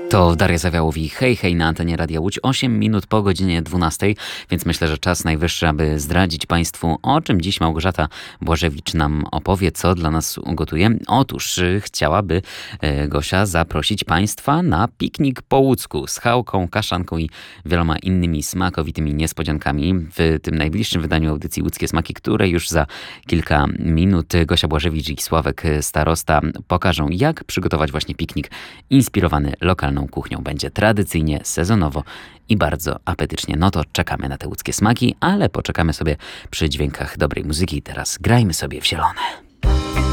To Daria Zawiałow i Hej Hej na antenie Radia Łódź, 8 minut po godzinie 12, więc myślę, że czas najwyższy, aby zdradzić Państwu, o czym dziś Małgorzata Błażewicz nam opowie, co dla nas ugotuje. Otóż chciałaby Gosia zaprosić Państwa na piknik po łódzku z chałką, kaszanką i wieloma innymi smakowitymi niespodziankami. W tym najbliższym wydaniu audycji Łódzkie Smaki, które już za kilka minut Gosia Błażewicz i Sławek Starosta pokażą, jak przygotować właśnie piknik inspirowany lokalną kuchnią. Będzie tradycyjnie, sezonowo i bardzo apetycznie. No to czekamy na te łódzkie smaki, ale poczekamy sobie przy dźwiękach dobrej muzyki. Teraz grajmy sobie w zielone.